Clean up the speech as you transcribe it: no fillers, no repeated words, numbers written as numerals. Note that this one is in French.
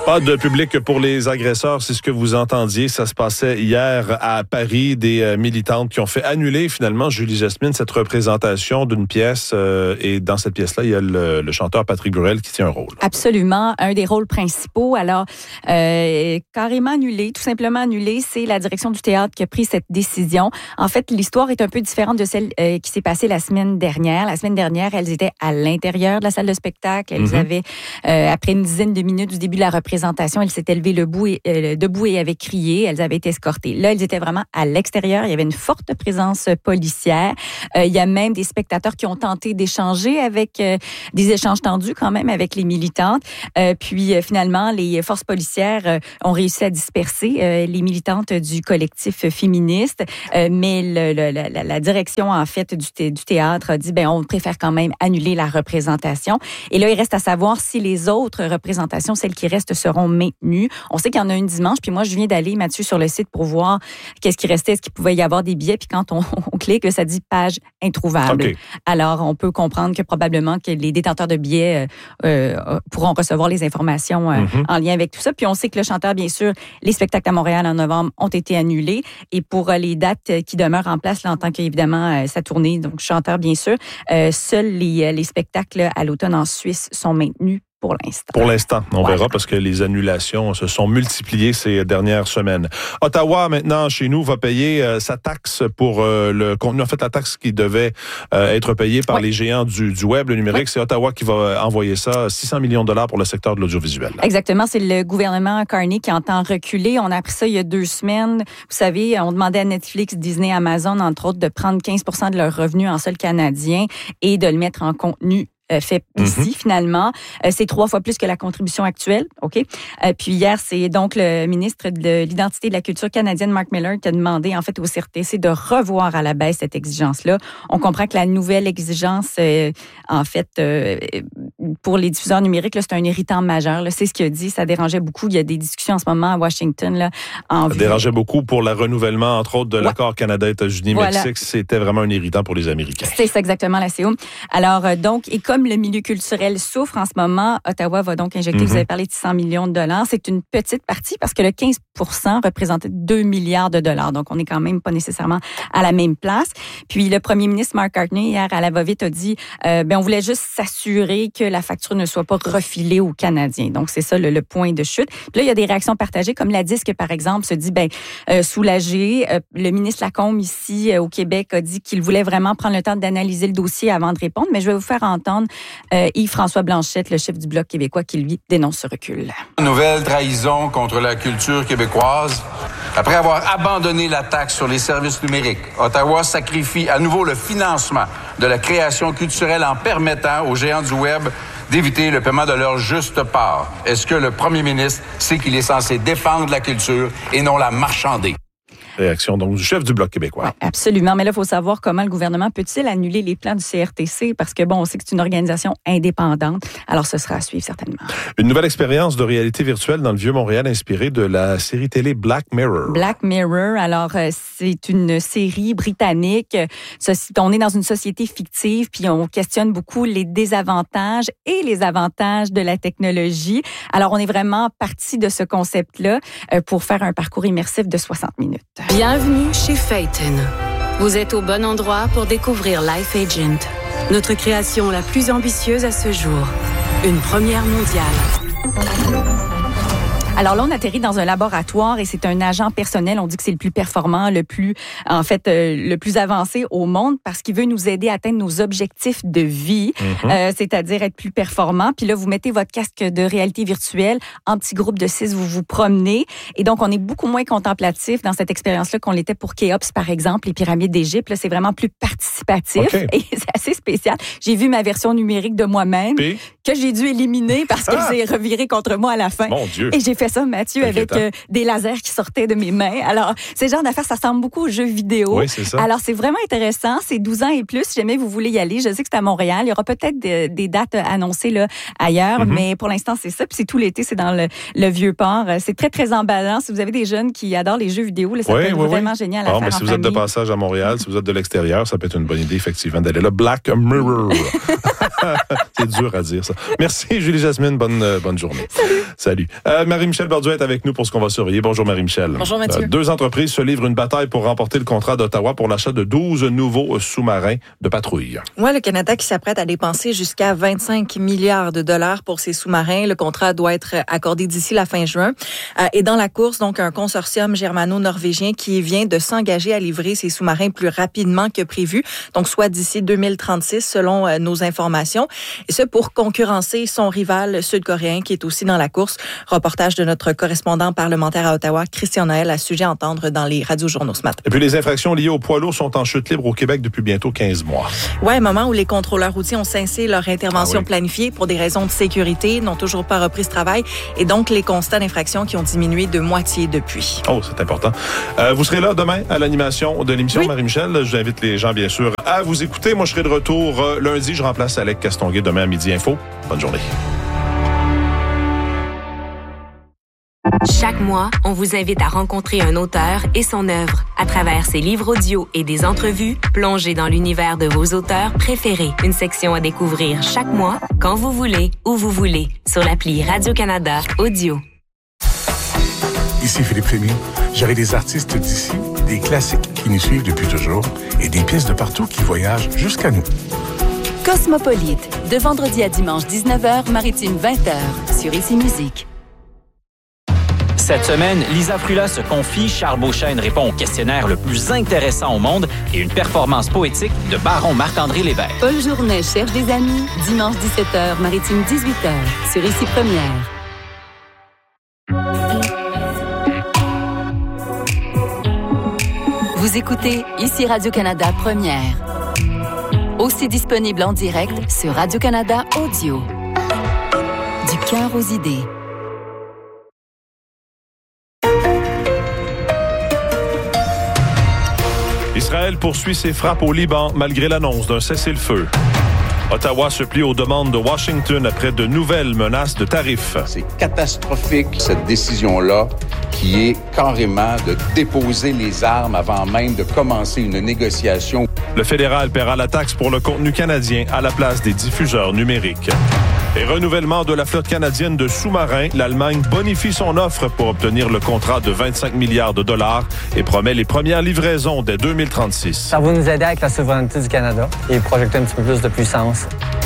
Pas de public pour les agresseurs, c'est ce que vous entendiez. Ça se passait hier à Paris. Des militantes qui ont fait annuler finalement, Julie Jasmine, cette représentation d'une pièce. Et dans cette pièce-là, il y a le chanteur Patrick Bruel qui tient un rôle. Absolument, un des rôles principaux. Alors, carrément annulé, tout simplement annulé. C'est la direction du théâtre qui a pris cette décision. En fait, l'histoire est un peu différente de celle qui s'est passée la semaine dernière. La semaine dernière, elles étaient à l'intérieur de la salle de spectacle. Elles avaient, après une dizaine de minutes du début de la représentation, elles s'étaient levées debout et avaient crié. Elles avaient été escortées. Là, elles étaient vraiment à l'extérieur. Il y avait une forte présence policière. Il y a même des spectateurs qui ont tenté d'échanger avec des échanges tendus quand même avec les militantes. Puis finalement, les forces policières ont réussi à disperser les militantes du collectif féministe. Mais la direction en fait du théâtre a dit on préfère quand même annuler la représentation. Et là, il reste à savoir si les autres représentations, celles qui restent, seront maintenues. On sait qu'il y en a une dimanche, puis moi, je viens d'aller, Mathieu, sur le site pour voir qu'est-ce qui restait, est-ce qu'il pouvait y avoir des billets, puis quand on clique, ça dit page introuvable. Okay. Alors, on peut comprendre que probablement que les détenteurs de billets pourront recevoir les informations en lien avec tout ça. Puis on sait que le chanteur, bien sûr, les spectacles à Montréal en novembre ont été annulés. Et pour les dates qui demeurent en place, là, en tant qu'évidemment sa tournée, donc chanteur, bien sûr, seuls les spectacles à l'automne en Suisse sont maintenus pour l'instant. Pour l'instant, on verra parce que les annulations se sont multipliées ces dernières semaines. Ottawa, maintenant, chez nous, va payer sa taxe pour le contenu. En fait, la taxe qui devait être payée par les géants du web, le numérique. C'est Ottawa qui va envoyer ça, 600 millions de dollars pour le secteur de l'audiovisuel. Exactement. C'est le gouvernement Carney qui entend reculer. On a appris ça il y a 2 semaines. Vous savez, on demandait à Netflix, Disney, Amazon, entre autres, de prendre 15% de leurs revenus en sol canadien et de le mettre en contenu fait ici, finalement. C'est 3 fois plus que la contribution actuelle. OK? Puis hier, c'est donc le ministre de l'Identité et de la Culture canadienne, Mark Miller, qui a demandé, en fait, au CRTC de revoir à la baisse cette exigence-là. On comprend que la nouvelle exigence, en fait, pour les diffuseurs numériques, là, c'est un irritant majeur. Là. C'est ce qu'il a dit. Ça dérangeait beaucoup. Il y a des discussions en ce moment à Washington. Là, ça dérangeait beaucoup pour le renouvellement, entre autres, de l'accord Canada-États-Unis-Mexique. C'était vraiment un irritant pour les Américains. C'est ça, exactement, la CO. Alors, donc, et comme le milieu culturel souffre en ce moment, Ottawa va donc injecter, vous avez parlé de 100 millions de dollars. C'est une petite partie parce que le 15% représentait 2 milliards de dollars. Donc, on n'est quand même pas nécessairement à la même place. Puis, le premier ministre Mark Carney, hier, à la va-vite, a dit, on voulait juste s'assurer que la facture ne soit pas refilée aux Canadiens. Donc, c'est ça le point de chute. Puis là, il y a des réactions partagées, comme la Disque, par exemple, se dit, soulagé. Le ministre Lacombe, ici, au Québec, a dit qu'il voulait vraiment prendre le temps d'analyser le dossier avant de répondre. Mais je vais vous faire entendre Yves-François Blanchette, le chef du Bloc québécois, qui, lui, dénonce ce recul. Nouvelle trahison contre la culture québécoise. Après avoir abandonné la taxe sur les services numériques, Ottawa sacrifie à nouveau le financement de la création culturelle en permettant aux géants du Web d'éviter le paiement de leur juste part. Est-ce que le premier ministre sait qu'il est censé défendre la culture et non la marchander? Réaction donc du chef du Bloc québécois. Oui, absolument. Mais là, il faut savoir comment le gouvernement peut-il annuler les plans du CRTC parce que, on sait que c'est une organisation indépendante. Alors, ce sera à suivre certainement. Une nouvelle expérience de réalité virtuelle dans le Vieux-Montréal inspirée de la série télé Black Mirror. Black Mirror, alors, c'est une série britannique. On est dans une société fictive, puis on questionne beaucoup les désavantages et les avantages de la technologie. Alors, on est vraiment parti de ce concept-là pour faire un parcours immersif de 60 minutes. Bienvenue chez Phaeton. Vous êtes au bon endroit pour découvrir Life Agent, notre création la plus ambitieuse à ce jour. Une première mondiale. Alors là, on atterrit dans un laboratoire et c'est un agent personnel. On dit que c'est le plus performant, le plus avancé au monde parce qu'il veut nous aider à atteindre nos objectifs de vie, c'est-à-dire être plus performant. Puis là, vous mettez votre casque de réalité virtuelle en petit groupe de 6, vous vous promenez. Et donc, on est beaucoup moins contemplatif dans cette expérience-là qu'on l'était pour Khéops, par exemple, les pyramides d'Égypte. Là, c'est vraiment plus participatif et c'est assez spécial. J'ai vu ma version numérique de moi-même que j'ai dû éliminer parce que c'est reviré contre moi à la fin. Mon Dieu. Et j'ai fait fait ça, Mathieu, avec des lasers qui sortaient de mes mains. Alors, c'est le genre d'affaires, ça ressemble beaucoup aux jeux vidéo. Oui, c'est ça. Alors, c'est vraiment intéressant. C'est 12 ans et plus, si jamais vous voulez y aller. Je sais que c'est à Montréal. Il y aura peut-être des dates annoncées là, ailleurs, mais pour l'instant, c'est ça. Puis c'est tout l'été, c'est dans le Vieux-Port. C'est très, très emballant. Si vous avez des jeunes qui adorent les jeux vidéo, là, ça peut être vraiment génial à faire mais si en vous êtes de famille. passage à Montréal, si vous êtes de l'extérieur, ça peut être une bonne idée, effectivement, d'aller là. Black Mirror. C'est dur à dire, ça. Merci, Julie-Jasmine. Bonne journée. Salut. Marie-Michel Borduin est avec nous pour ce qu'on va surveiller. Bonjour, Marie-Michel. Bonjour, Mathieu. 2 entreprises se livrent une bataille pour remporter le contrat d'Ottawa pour l'achat de 12 nouveaux sous-marins de patrouille. Oui, le Canada qui s'apprête à dépenser jusqu'à 25 milliards de dollars pour ses sous-marins. Le contrat doit être accordé d'ici la fin juin. Et dans la course, donc, un consortium germano-norvégien qui vient de s'engager à livrer ses sous-marins plus rapidement que prévu, donc soit d'ici 2036 selon nos informations. Et ce, pour concurrencer son rival sud-coréen qui est aussi dans la course. Reportage de notre correspondant parlementaire à Ottawa, Christian Noël, à sujet à entendre dans les radiojournaux ce matin. Et puis, les infractions liées aux poids lourds sont en chute libre au Québec depuis bientôt 15 mois. Oui, moment où les contrôleurs routiers ont cessé leur intervention planifiée pour des raisons de sécurité, n'ont toujours pas repris ce travail et donc les constats d'infraction qui ont diminué de moitié depuis. Oh, c'est important. Vous serez là demain à l'animation de l'émission, Marie-Michel. Je vous invite les gens, bien sûr, à vous écouter. Moi, je serai de retour lundi. Je remplace Alec Castonguay demain à midi info. Bonne journée. Chaque mois, on vous invite à rencontrer un auteur et son œuvre. À travers ses livres audio et des entrevues, plongez dans l'univers de vos auteurs préférés. Une section à découvrir chaque mois, quand vous voulez, où vous voulez, sur l'appli Radio-Canada Audio. Ici Philippe Rémy. J'avais des artistes d'ici, des classiques qui nous suivent depuis toujours et des pièces de partout qui voyagent jusqu'à nous. Cosmopolite, de vendredi à dimanche 19h, maritime 20h, sur Ici Musique. Cette semaine, Lisa Frula se confie, Charles Beauchesne répond au questionnaire le plus intéressant au monde et une performance poétique de baron Marc-André Lévesque. Paul Journet cherche des amis, dimanche 17h, maritime 18h, sur Ici Première. Vous écoutez Ici Radio-Canada Première. Aussi disponible en direct sur Radio-Canada Audio. Du cœur aux idées. Israël poursuit ses frappes au Liban malgré l'annonce d'un cessez-le-feu. Ottawa se plie aux demandes de Washington après de nouvelles menaces de tarifs. C'est catastrophique, cette décision-là, qui est carrément de déposer les armes avant même de commencer une négociation. Le fédéral paiera la taxe pour le contenu canadien à la place des diffuseurs numériques. Et renouvellement de la flotte canadienne de sous-marins, l'Allemagne bonifie son offre pour obtenir le contrat de 25 milliards de dollars et promet les premières livraisons dès 2036. Ça va nous aider avec la souveraineté du Canada et projeter un petit peu plus de puissance